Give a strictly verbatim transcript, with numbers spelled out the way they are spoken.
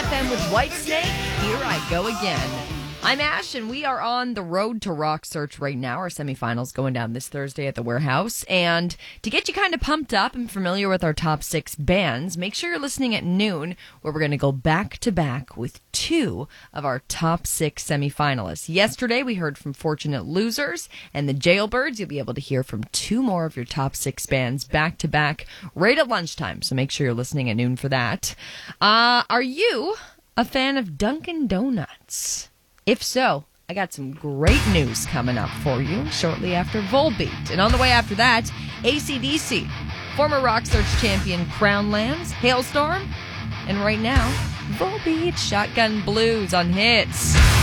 F M with Whitesnake. Here I go again. I'm Ash, and we are on the road to Rock Search right now. Our semifinals going down this Thursday at the Warehouse. And to get you kind of pumped up and familiar with our top six bands, make sure you're listening at noon, where we're going to go back to back with two of our top six semifinalists. Yesterday, we heard from Fortunate Losers and the Jailbirds. You'll be able to hear from two more of your top six bands back to back right at lunchtime. So make sure you're listening at noon for that. Uh, are you a fan of Dunkin' Donuts? If so, I got some great news coming up for you shortly after Volbeat. And on the way after that, A C D C, former Rock Search champion Crown Lands, Hailstorm, and right now, Volbeat Shotgun Blues on Hits.